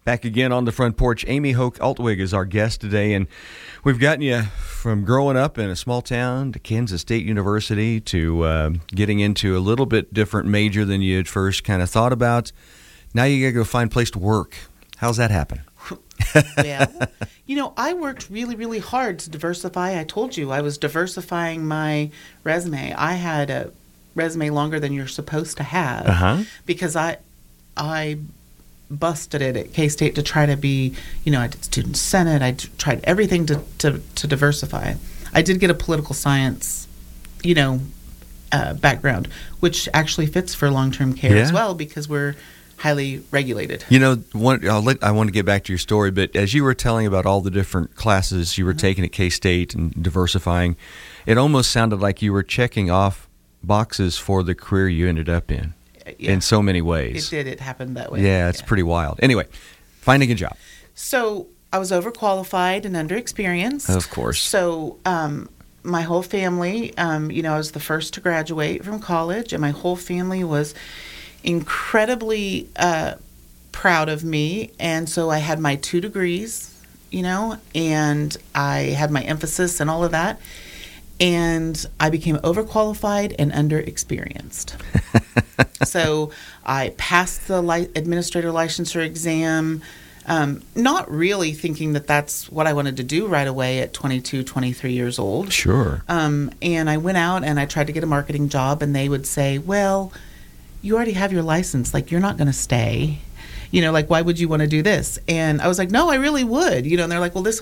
Back again on the front porch. Amy Hoke Altwig is our guest today, and we've gotten you from growing up in a small town to Kansas State University to getting into a little bit different major than you had first kind of thought about. Now you got to go find a place to work. How's that happen? Well, I worked really, really hard to diversify. I told you I was diversifying my resume. I had a resume longer than you're supposed to have because I busted it at K-State to try to be, I did student senate. I tried everything to diversify. I did get a political science, background, which actually fits for long-term care as well because we're highly regulated. I want to get back to your story, but as you were telling about all the different classes you were taking at K-State and diversifying, it almost sounded like you were checking off boxes for the career you ended up in. In so many ways. It did. It happened that way. Yeah, it's pretty wild. Anyway, finding a job. So I was overqualified and underexperienced. Of course. So my whole family, I was the first to graduate from college, and my whole family was incredibly proud of me. And so I had my 2 degrees, and I had my emphasis and all of that. And I became overqualified and underexperienced. So I passed the administrator licensure exam, not really thinking that that's what I wanted to do right away at 22, 23 years old. Sure. And I went out and I tried to get a marketing job, and they would say, well, you already have your license. Like, you're not going to stay. Why would you want to do this? And I was like, no, I really would. And they're like, well, this